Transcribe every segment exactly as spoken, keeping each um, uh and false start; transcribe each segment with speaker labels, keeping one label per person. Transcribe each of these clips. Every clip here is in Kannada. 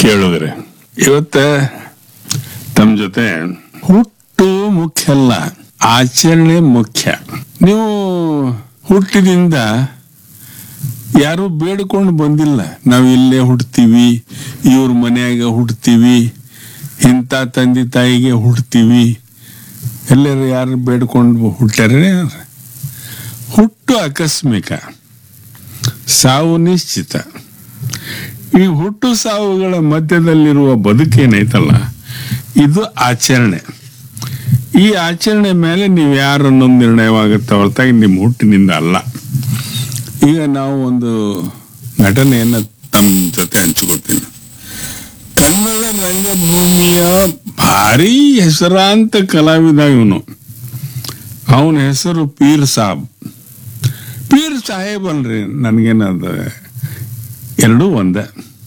Speaker 1: ಕೇಳುಗರೆ, ಇವತ್ತ ತಮ್ಮ ಜೊತೆ ಹುಟ್ಟು ಮುಖ್ಯ ಅಲ್ಲ, ಆಚರಣೆ ಮುಖ್ಯ. ನೀವು ಹುಟ್ಟಿನಿಂದ ಯಾರು ಬೇಡ್ಕೊಂಡು ಬಂದಿಲ್ಲ. ನಾವು ಇಲ್ಲೇ ಹುಡ್ತೀವಿ, ಇವ್ರ ಮನೆಯಾಗ ಹುಡ್ತೀವಿ, ಇಂಥ ತಂದೆ ತಾಯಿಗೆ ಹುಡ್ತೀವಿ, ಎಲ್ಲರೂ ಯಾರು ಬೇಡ್ಕೊಂಡು ಹುಟ್ಟಾರೆ? ಹುಟ್ಟು ಆಕಸ್ಮಿಕ, ಸಾವು ನಿಶ್ಚಿತ. ಈ ಹುಟ್ಟು ಸಾವುಗಳ ಮಧ್ಯದಲ್ಲಿರುವ ಬದುಕೇನೈತಲ್ಲ, ಇದು ಆಚರಣೆ. ಈ ಆಚರಣೆ ಮೇಲೆ ನೀವು ಯಾರು ಅನ್ನೊಂದು ನಿರ್ಣಯವಾಗುತ್ತೆ ಹೊರತಾಗಿ ನಿಮ್ಮ ಹುಟ್ಟಿನಿಂದ ಅಲ್ಲ. ಈಗ ನಾವು ಒಂದು ಘಟನೆಯನ್ನು ತಮ್ಮ ಜೊತೆ ಹಂಚಿಕೊಳ್ತೀನಿ. ಕನ್ನಡ ರಂಗಭೂಮಿಯ ಭಾರಿ ಹೆಸರಾಂತ ಕಲಾವಿದ ಇವನು. ಅವನ ಹೆಸರು ಪೀರ್ ಸಾಬ್. ಪೀರ್ ಸಾಹೇಬ್ ಅಲ್ರಿ, ನನಗೇನದ ಎರಡೂ ಒಂದೇ.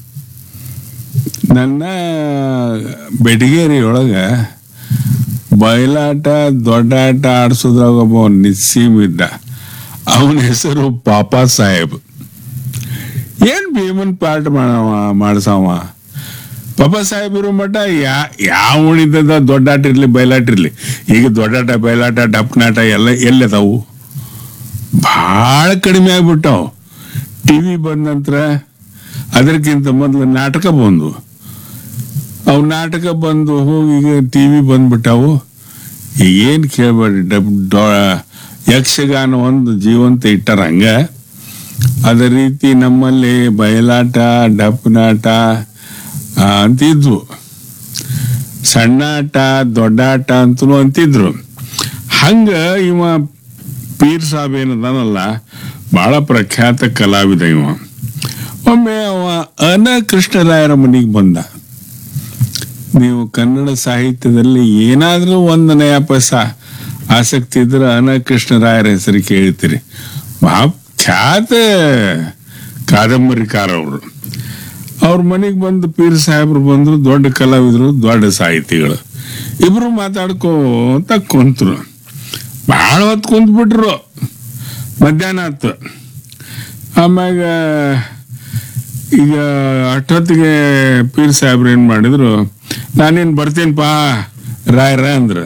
Speaker 1: ನನ್ನ ಬೆಟಗೇರಿ ಒಳಗೆ ಬಯಲಾಟ ದೊಡ್ಡಾಟ ಆಡಿಸೋದ್ರಾಗ ಒಬ್ಬ ನಿಸ್ಸೀಮ್ ಇದ್ದ. ಅವನ ಹೆಸರು ಪಾಪಾ ಸಾಹೇಬ್. ಏನ್ ಭೀಮನ್ ಪಾಠ ಮಾಡವ ಮಾಡ್ಸವ ಪಾಪಾ ಸಾಹೇಬರು ಮಠ ಯಾ ಯಾವ ಉಣಿದ ದೊಡ್ಡಾಟ ಇರ್ಲಿ ಬಯಲಾಟ ಇರ್ಲಿ. ಈಗ ದೊಡ್ಡಾಟ ಬಯಲಾಟ ಡಪ್ನಾಟ ಎಲ್ಲ ಎಲ್ಲದಾವು ಭಾಳ ಕಡಿಮೆ ಆಗ್ಬಿಟ್ಟಾವು. ಟಿ ವಿ ಬಂದ ನಂತರ ಅದಕ್ಕಿಂತ ಮೊದಲು ನಾಟಕ ಬಂದು, ಅವು ನಾಟಕ ಬಂದು ಹೋಗಿ ಈಗ ಟಿ ವಿ ಬಂದ್ಬಿಟ್ಟಾವು. ಏನು ಕೇಳಬೇಡಿ, ಡಬ್ ಯಕ್ಷಗಾನ ಒಂದು ಜೀವಂತ ಇಟ್ಟಾರ ಹಂಗ. ಅದೇ ರೀತಿ ನಮ್ಮಲ್ಲಿ ಬಯಲಾಟ ಡಪ್ನಾಟ ಅಂತಿದ್ವು, ಸಣ್ಣಾಟ ದೊಡ್ಡಾಟ ಅಂತಲೂ ಅಂತಿದ್ರು. ಹಂಗ ಇವ ಪೀರ್ ಸಾಬ್ ಏನದಾನಲ್ಲ, ಭಾಳ ಪ್ರಖ್ಯಾತ ಕಲಾವಿದ ಇವ. ಒಮ್ಮೆ ಅವ ಅನ ಕೃಷ್ಣರಾಯರ ಮನೆಗೆ ಬಂದ. ನೀವು ಕನ್ನಡ ಸಾಹಿತ್ಯದಲ್ಲಿ ಏನಾದರೂ ಒಂದು ನಯ ಪೈಸ ಆಸಕ್ತಿ ಇದ್ರೆ ಅನ ಕೃಷ್ಣರಾಯರ ಹೆಸರು ಕೇಳ್ತೀರಿ. ಮಹಾ ಖ್ಯಾತ ಕಾದಂಬರಿಕಾರ ಅವರು. ಅವ್ರ ಮನೆಗೆ ಬಂದು ಪೀರ್ ಸಾಹೇಬ್ರು ಬಂದರು, ದೊಡ್ಡ ಕಲಾವಿದರು, ದೊಡ್ಡ ಸಾಹಿತಿಗಳು. ಇಬ್ರು ಮಾತಾಡ್ಕೋತ ಕುಂತರು. ಭಾಳ ಹೊತ್ತು ಕುಂತ್ಬಿಟ್ರು. ಮಧ್ಯಾಹ್ನ ಆಯ್ತು. ಆಮ್ಯಾಗ ಈಗ ಅಷ್ಟೊತ್ತಿಗೆ ಪೀರ್ ಸಾಹೇಬ್ರು ಏನು ಮಾಡಿದ್ರು, ನಾನೇನು ಬರ್ತೀನಪ್ಪ ರಾಯರ ಅಂದ್ರೆ.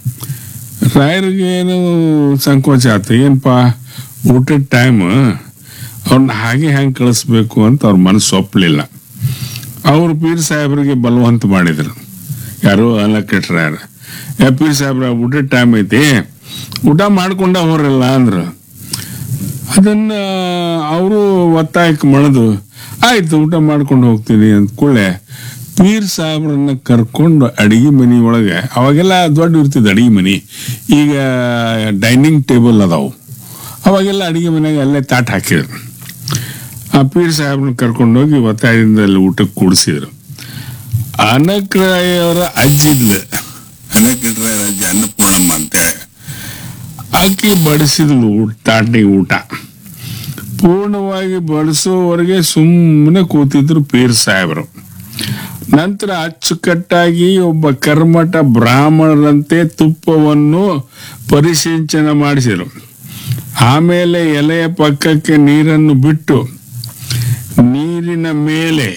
Speaker 1: ರಾಯರಿಗೆ ಏನು ಸಂಕೋಚ ಆಯ್ತು, ಏನಪ್ಪ ಊಟದ ಟೈಮ್, ಅವ್ರನ್ನ ಹಾಗೆ ಹೆಂಗೆ ಕಳಿಸ್ಬೇಕು ಅಂತ ಅವ್ರ ಮನಸ್ಸು ಒಪ್ಪಲಿಲ್ಲ. ಅವರು ಪೀರ್ ಸಾಹೇಬ್ರಿಗೆ ಬಲವಂತ ಮಾಡಿದ್ರು. ಯಾರು ಅಲಕೇಟ್ ರಾಯರ, ಯಾ ಪೀರ್ ಸಾಹೇಬ್ರ ಊಟದ ಟೈಮ್ ಐತಿ, ಊಟ ಮಾಡ್ಕೊಂಡ ಹೋರಲ್ಲ ಅಂದ್ರು. ಅದನ್ನ ಅವರು ಒತ್ತಾಯಕ್ಕೆ ಮಳೆದು ಆಯ್ತು ಊಟ ಮಾಡ್ಕೊಂಡು ಹೋಗ್ತೀನಿ ಅಂದ ಕೂಡಲೇ ಪೀರ್ ಸಾಹೇಬ್ರನ್ನ ಕರ್ಕೊಂಡು ಅಡಿಗೆ ಮನೆ ಒಳಗೆ, ಅವಾಗೆಲ್ಲ ದೊಡ್ಡ ಇರ್ತಿದ್ದು ಅಡಿಗೆ ಮನೆ, ಈಗ ಡೈನಿಂಗ್ ಟೇಬಲ್ ಅದಾವು. ಅವಾಗೆಲ್ಲ ಅಡಿಗೆ ಮನೆಗೆ ಅಲ್ಲೇ ತಾಟ್ ಹಾಕಿದ್ರು. ಆ ಪೀರ್ ಸಾಹೇಬ್ರನ್ನ ಕರ್ಕೊಂಡೋಗಿ ಒತ್ತಾಯದಿಂದ ಅಲ್ಲಿ ಊಟಕ್ಕೆ ಕೂಡಿಸಿದ್ರು. ಅನಕರಾಯವರ ಅಜ್ಜಿದ್ಲು, ಅನಕರಾಯರ ಅಜ್ಜಿ ಅನ್ನಪೂರ್ಣಮ್ಮ ಅಂತೇಳಿ, ಆಕಿ ಬಡಿಸಿದ್ಲು ಊಟ ತಾಟಿಗೆ ಊಟ. ಪೂರ್ಣವಾಗಿ ಬಡಿಸೋವರೆಗೆ ಸುಮ್ಮನೆ ಕೂತಿದ್ರು ಪೀರ್ ಸಾಹೇಬರು. ನಂತರ ಅಚ್ಚುಕಟ್ಟಾಗಿ ಒಬ್ಬ ಕರ್ಮಠ ಬ್ರಾಹ್ಮಣರಂತೆ ತುಪ್ಪವನ್ನು ಪರಿಸಿಂಚನ ಮಾಡಿಸಿದರು. ಆಮೇಲೆ ಎಲೆಯ ಪಕ್ಕಕ್ಕೆ ನೀರನ್ನು ಬಿಟ್ಟು, ನೀರಿನ ಮೇಲೆ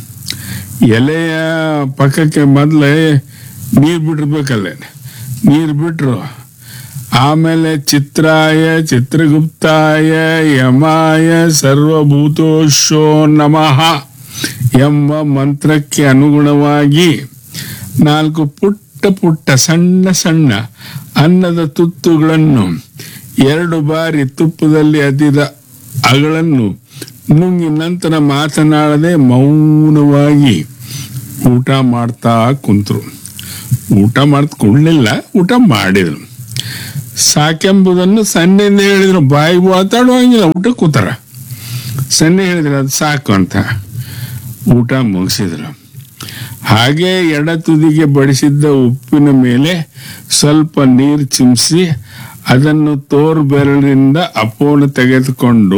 Speaker 1: ಎಲೆಯ ಪಕ್ಕಕ್ಕೆ ಮೊದಲೇ ನೀರು ಬಿಟ್ಟಿರ್ಬೇಕಲ್ಲೇ, ನೀರು ಬಿಟ್ರು. ಆಮೇಲೆ ಚಿತ್ರಾಯ ಚಿತ್ರಗುಪ್ತಾಯ ಯಮಾಯ ಸರ್ವಭೂತೋಶೋ ನಮಃ ಎಂಬ ಮಂತ್ರಕ್ಕೆ ಅನುಗುಣವಾಗಿ ನಾಲ್ಕು ಪುಟ್ಟ ಪುಟ್ಟ ಸಣ್ಣ ಸಣ್ಣ ಅನ್ನದ ತುತ್ತುಗಳನ್ನು ಎರಡು ಬಾರಿ ತುಪ್ಪದಲ್ಲಿ ಅದ್ದಿದ ಅಗಳನ್ನು ನುಂಗಿ ನಂತರ ಮಾತನಾಡದೆ ಮೌನವಾಗಿ ಊಟ ಮಾಡ್ತಾ ಕುಂತರು. ಊಟ ಮಾಡ್ಕೊಳ್ಳಿಲ್ಲ, ಊಟ ಮಾಡಿದ್ರು. ಸಾಕೆಂಬುದನ್ನು ಸನ್ನೆಯಿಂದ ಹೇಳಿದ್ರು. ಬಾಯಿ ಮಾತಾಡುವಂಗಿಲ್ಲ, ಊಟ ಕೂತಾರ. ಸನ್ನೆ ಹೇಳಿದ್ರು ಅದು ಸಾಕು ಅಂತ ಊಟ ಮುಗಿಸಿದ್ರು. ಹಾಗೆ ಎಡ ತುದಿಗೆ ಬಡಿಸಿದ್ದ ಉಪ್ಪಿನ ಮೇಲೆ ಸ್ವಲ್ಪ ನೀರು ಚಿಮ್ಮಿಸಿ ಅದನ್ನು ತೋರು ಬೆರಳಿನಿಂದ ಅಪೋಣ ತೆಗೆದುಕೊಂಡು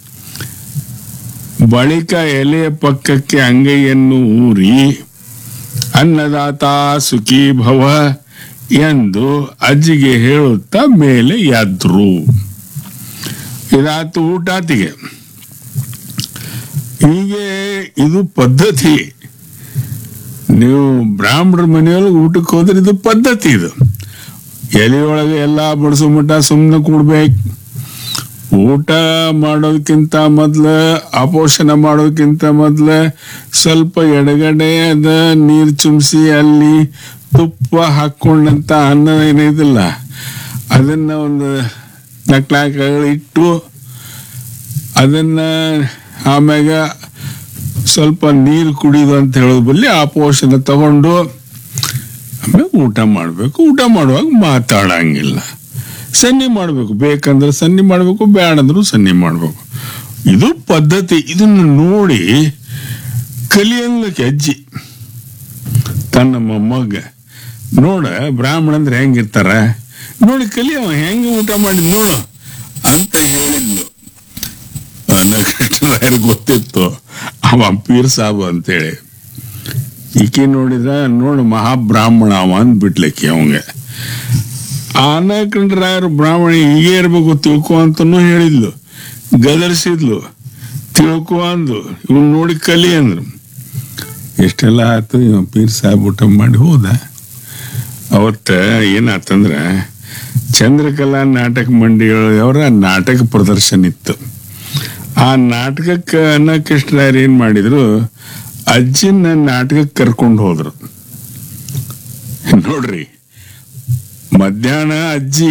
Speaker 1: ಬಳಿಕ ಎಲೆಯ ಪಕ್ಕಕ್ಕೆ ಅಂಗೈಯನ್ನು ಊರಿ ಅನ್ನದಾತ ಸುಖೀ ಭವ ಎಂದು ಅಜ್ಜಿಗೆ ಹೇಳುತ್ತಾ ಮೇಲೆ ಎದ್ರು. ಇದಾತು ಊಟಾತಿಗೆ. ಹೀಗೆ ಇದು ಪದ್ಧತಿ. ನೀವು ಬ್ರಾಹ್ಮಣರ ಮನೆಯೊಳಗೆ ಊಟಕ್ಕೆ ಹೋದ್ರೆ ಇದು ಪದ್ಧತಿ. ಇದು ಎಲೆಯೊಳಗೆ ಎಲ್ಲ ಬಡಿಸೋ ಮಟ್ಟ ಸುಮ್ಮನೆ ಕೂಡ್ಬೇಕು. ಊಟ ಮಾಡೋದಕ್ಕಿಂತ ಮೊದ್ಲ, ಅಪೋಷಣ ಮಾಡೋದಕ್ಕಿಂತ ಮೊದ್ಲ ಸ್ವಲ್ಪ ಎಡಗಡೆ ಅದ ನೀರು ಚುಮ್ಸಿ ಅಲ್ಲಿ ತುಪ್ಪ ಹಾಕೊಂಡಂತ ಅನ್ನ ಏನಿದಿಲ್ಲ ಅದನ್ನ ಒಂದು ನಕ್ಲಾಕ ಇಟ್ಟು ಅದನ್ನ ಆಮ್ಯಾಗ ಸ್ವಲ್ಪ ನೀರು ಕುಡಿದು ಅಂತ ಹೇಳೋದು ಬಲ್ಲಿ ಆ ಪೋಷಣ ತಗೊಂಡು ಆಮೇಲೆ ಊಟ ಮಾಡಬೇಕು. ಊಟ ಮಾಡುವಾಗ ಮಾತಾಡಂಗಿಲ್ಲ, ಸನ್ನಿ ಮಾಡಬೇಕು. ಬೇಕಂದ್ರೆ ಸನ್ನಿ ಮಾಡಬೇಕು, ಬೇಡಂದ್ರು ಸನ್ನಿ ಮಾಡಬೇಕು. ಇದು ಪದ್ಧತಿ. ಇದನ್ನು ನೋಡಿ ಕಲಿಯಂಗಕ್ಕೆ ಅಜ್ಜಿ ತನ್ನ ಮೊಮ್ಮಗ ನೋಡ ಬ್ರಾಹ್ಮಣ ಅಂದ್ರೆ ಹೆಂಗಿರ್ತಾರ ನೋಡಿ ಕಲಿಯವ ಹೆಂಗ ಊಟ ಮಾಡಿ ನೋಡು ಅಂತ ಹೇಳಿದ್ಲು. ನಕ್ಷತ್ರ ಗೊತ್ತಿತ್ತು ಅವ ಪೀರ್ ಸಾಬ್ ಅಂತೇಳಿ. ಈಕೆ ನೋಡಿದ್ರ ನೋಡು ಮಹಾಬ್ರಾಹ್ಮಣ ಅವ ಅಂದ್ಬಿಟ್ಲಕ್ಕೆ ಅವಂಗ. ಆನಕಂಡ್ರಾಯರು ಬ್ರಾಹ್ಮಣ ಹೀಗೆ ಇರ್ಬೇಕು ತಿಳ್ಕೊ ಅಂತನೂ ಹೇಳಿದ್ಲು, ಗದರ್ಸಿದ್ಲು. ತಿಳ್ಕೊ ಅಂದು ಇವ್ನು ನೋಡಿ ಕಲಿ ಅಂದ್ರು. ಎಷ್ಟೆಲ್ಲ ಆಯ್ತು, ಇವ ಪೀರ್ ಸಾಬ್ ಊಟ ಮಾಡಿ ಹೋದ. ಅವತ್ತ ಏನಾತಂದ್ರ ಚಂದ್ರಕಲಾ ನಾಟಕ ಮಂಡಿಯವರ ನಾಟಕ ಪ್ರದರ್ಶನ ಇತ್ತು. ಆ ನಾಟಕಕ್ಕೆ ಅನ್ನಕೃಷ್ಣರಾಯರು ಏನ್ ಮಾಡಿದ್ರು, ಅಜ್ಜಿನ ನಾಟಕಕ್ಕೆ ಕರ್ಕೊಂಡು ಹೋದ್ರು. ನೋಡ್ರಿ, ಮಧ್ಯಾಹ್ನ ಅಜ್ಜಿ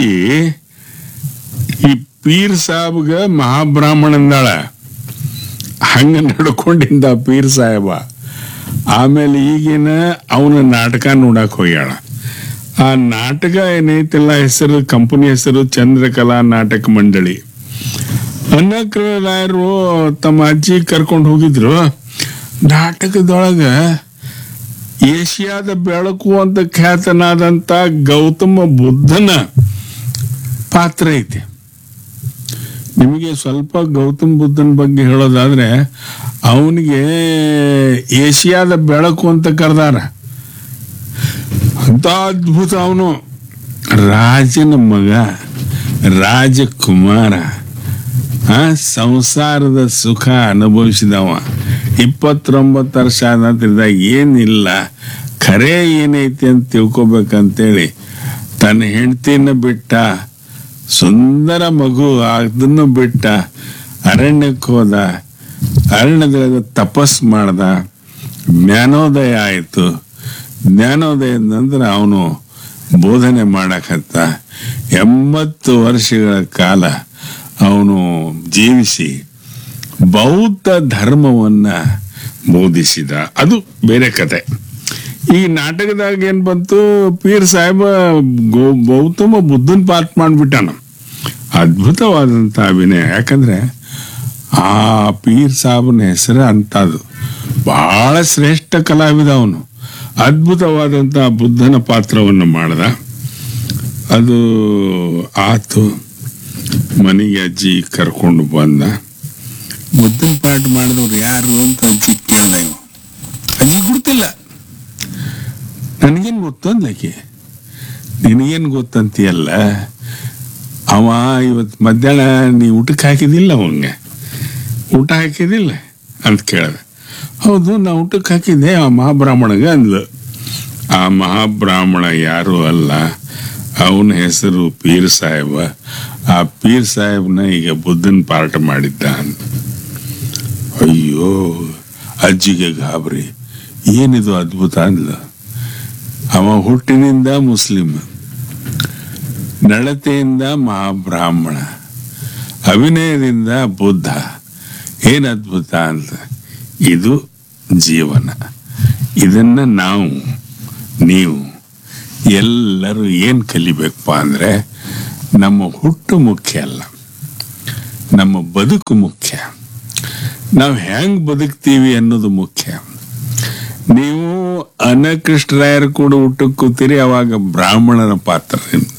Speaker 1: ಈ ಪೀರ್ ಸಾಬ್ಗ ಮಹಾಬ್ರಾಹ್ಮಣಂದಾಳ ಹಂಗ ನಡ್ಕೊಂಡಿದ್ದ ಪೀರ್ ಸಾಹೇಬ. ಆಮೇಲೆ ಈಗಿನ ಅವನ ನಾಟಕ ನೋಡಕ್ ಹೋಗ್ಯಾಳ. ಆ ನಾಟಕ ಏನೈತಿಲ್ಲ ಹೆಸರು, ಕಂಪನಿ ಹೆಸರು ಚಂದ್ರಕಲಾ ನಾಟಕ ಮಂಡಳಿ. ಅನ್ನಕರಾಯರು ತಮ್ಮ ಅಜ್ಜಿ ಕರ್ಕೊಂಡು ಹೋಗಿದ್ರು. ನಾಟಕದೊಳಗ ಏಷ್ಯಾದ ಬೆಳಕು ಅಂತ ಖ್ಯಾತನಾದಂತ ಗೌತಮ ಬುದ್ಧನ ಪಾತ್ರ ಐತಿ. ನಿಮಗೆ ಸ್ವಲ್ಪ ಗೌತಮ ಬುದ್ಧನ ಬಗ್ಗೆ ಹೇಳೋದಾದ್ರೆ, ಅವನಿಗೆ ಏಷ್ಯಾದ ಬೆಳಕು ಅಂತ ಕರೆದಾರ. ಅಂತ ಅದ್ಭುತ ಅವನು. ರಾಜನ ಮಗ, ರಾಜಕುಮಾರ, ಆ ಸಂಸಾರದ ಸುಖ ಅನುಭವಿಸಿದವ. ಇಪ್ಪತ್ತೊಂಬತ್ತು ವರ್ಷ ಆದಂತಿದ್ದಾಗ ಏನಿಲ್ಲ, ಖರೆ ಏನೈತಿ ಅಂತ ತಿಳ್ಕೊಬೇಕಂತೇಳಿ ತನ್ನ ಹೆಂಡತಿನ ಬಿಟ್ಟ, ಸುಂದರ ಮಗು ಅದನ್ನು ಬಿಟ್ಟ, ಅರಣ್ಯಕ್ಕೆ ಹೋದ. ಅರಣ್ಯದೊಳಗೆ ತಪಸ್ ಮಾಡ್ದ. ಜ್ಞಾನೋದಯ ಆಯಿತು. ಜ್ಞಾನೋದಯದ ನಂತರ ಅವನು ಬೋಧನೆ ಮಾಡಕತ್ತ. ಎಂಬತ್ತು ವರ್ಷಗಳ ಕಾಲ ಅವನು ಜೀವಿಸಿ ಬೌದ್ಧ ಧರ್ಮವನ್ನ ಬೋಧಿಸಿದ. ಅದು ಬೇರೆ ಕತೆ. ಈ ನಾಟಕದಾಗ ಏನ್ ಬಂತು, ಪೀರ್ ಸಾಹೇಬ ಗೌತಮ ಬುದ್ಧನ ಪಾತ್ರ ಮಾಡ್ಬಿಟ್ಟಾನ. ಅದ್ಭುತವಾದಂತ ಅಭಿನಯ. ಯಾಕಂದ್ರೆ ಆ ಪೀರ್ ಸಾಹೇಬನ ಹೆಸರು ಅಂತದು. ಬಹಳ ಶ್ರೇಷ್ಠ ಕಲಾವಿದ ಅವನು. ಅದ್ಭುತವಾದಂತ ಬುದ್ಧನ ಪಾತ್ರವನ್ನು ಮಾಡ್ದ. ಅದು ಆತು. ಮನೆಗೆ ಅಜ್ಜಿ ಕರ್ಕೊಂಡು ಬಂದ. ಬುದ್ಧನ ಪಾಠ ಮಾಡಿದವ್ರು ಯಾರು ಅಂತ ಅಜ್ಜಿ ಕೇಳ್ದ. ಅಜ್ಜಿ ಗುರ್ತಿಲ್ಲ. ನನಗೇನು ಗೊತ್ತು ಅಂದ್ಲಕ್ಕೆ. ನಿನಗೇನು ಗೊತ್ತಂತೀಯಲ್ಲ, ಅವ ಇವತ್ತು ಮಧ್ಯಾಹ್ನ ನೀ ಊಟಕ್ಕೆ ಹಾಕಿದಿಲ್ಲ, ಅವಂಗೆ ಊಟ ಹಾಕಿದಿಲ್ಲ ಅಂತ ಕೇಳ್ದ. ಹೌದು, ನಾ ಊಟಕ್ಕೆ ಹಾಕಿದ್ದೆ ಆ ಮಹಾಬ್ರಾಹ್ಮಣಗ ಅಂದ್ಲು. ಆ ಮಹಾಬ್ರಾಹ್ಮಣ ಯಾರು ಅಲ್ಲ, ಅವನ ಹೆಸರು ಪೀರ್ ಸಾಹೇಬ. ಆ ಪೀರ್ ಸಾಹೇಬ್ನ ಈಗ ಬುದ್ಧನ ಪಾಠ ಮಾಡಿದ್ದ ಅಂತ. ಅಯ್ಯೋ, ಅಜ್ಜಿಗೆ ಗಾಬರಿ. ಏನಿದು ಅದ್ಭುತ ಅಂದ್ಲು. ಅವ ಹುಟ್ಟಿನಿಂದ ಮುಸ್ಲಿಂ, ನಡತೆಯಿಂದ ಮಹಾಬ್ರಾಹ್ಮಣ, ಅಭಿನಯದಿಂದ ಬುದ್ಧ. ಏನ್ ಅದ್ಭುತ ಅಂತ. ಇದು ಜೀವನ. ಇದನ್ನ ನಾವು ನೀವು ಎಲ್ಲರೂ ಏನ್ ಕಲಿಬೇಕಪ್ಪ ಅಂದ್ರೆ, ನಮ್ಮ ಹುಟ್ಟು ಮುಖ್ಯ ಅಲ್ಲ, ನಮ್ಮ ಬದುಕು ಮುಖ್ಯ. ನಾವು ಹೆಂಗ್ ಬದುಕ್ತೀವಿ ಅನ್ನೋದು ಮುಖ್ಯ. ನೀವು ಅನ್ನಕೃಷ್ಣರಾಯರು ಕೂಡ ಊಟಕ್ಕೆ ಕೂತೀರಿ, ಅವಾಗ ಬ್ರಾಹ್ಮಣನ ಪಾತ್ರ.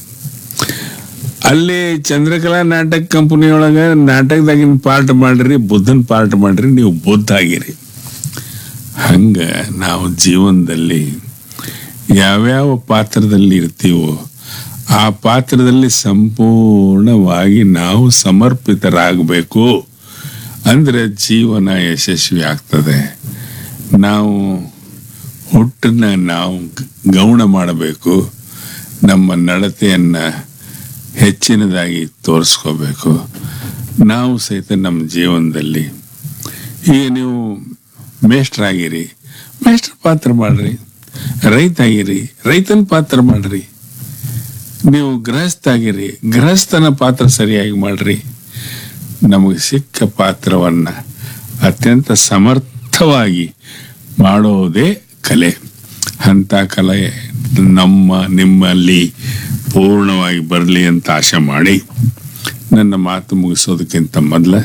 Speaker 1: ಅಲ್ಲಿ ಚಂದ್ರಕಲಾ ನಾಟಕ ಕಂಪನಿಯೊಳಗ ನಾಟಕದಾಗಿನ ಪಾಠ ಮಾಡ್ರಿ, ಬುದ್ಧನ ಪಾಠ ಮಾಡ್ರಿ, ನೀವು ಬುದ್ಧ ಆಗಿರಿ. ಹಂಗ ನಾವು ಜೀವನದಲ್ಲಿ ಯಾವ್ಯಾವ ಪಾತ್ರದಲ್ಲಿ ಇರ್ತೀವೋ ಆ ಪಾತ್ರದಲ್ಲಿ ಸಂಪೂರ್ಣವಾಗಿ ನಾವು ಸಮರ್ಪಿತರಾಗಬೇಕು. ಅಂದ್ರೆ ಜೀವನ ಯಶಸ್ವಿ ಆಗ್ತದೆ. ನಾವು ಹುಟ್ಟನ್ನ ನಾವು ಗೌಣ ಮಾಡಬೇಕು, ನಮ್ಮ ನಡತೆಯನ್ನು ಹೆಚ್ಚಿನದಾಗಿ ತೋರಿಸ್ಕೋಬೇಕು. ನಾವು ಸಹಿತ ನಮ್ಮ ಜೀವನದಲ್ಲಿ ಈಗ ನೀವು ಮೇಷ್ಟ್ರಾಗಿರಿ, ಮೇಷ್ಟ್ರ ಪಾತ್ರ ಮಾಡ್ರಿ. ರೈತ ಆಗಿರಿ, ರೈತನ ಪಾತ್ರ ಮಾಡ್ರಿ. ನೀವು ಗೃಹಸ್ಥ ಆಗಿರಿ, ಗೃಹಸ್ಥನ ಪಾತ್ರ ಸರಿಯಾಗಿ ಮಾಡ್ರಿ. ನಮಗೆ ಸಿಕ್ಕ ಪಾತ್ರವನ್ನು ಅತ್ಯಂತ ಸಮರ್ಥವಾಗಿ ಮಾಡೋದೇ ಕಲೆ. ಅಂಥ ಕಲೆ ನಮ್ಮ ನಿಮ್ಮಲ್ಲಿ ಪೂರ್ಣವಾಗಿ ಬರಲಿ ಅಂತ ಆಶೆ ಮಾಡಿ ನನ್ನ ಮಾತು ಮುಗಿಸೋದಕ್ಕಿಂತ ಮೊದಲ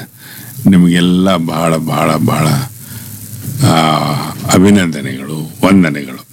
Speaker 1: ನಿಮಗೆಲ್ಲ ಬಹಳ ಬಹಳ ಬಹಳ ಅಭಿನಂದನೆಗಳು, ವಂದನೆಗಳು.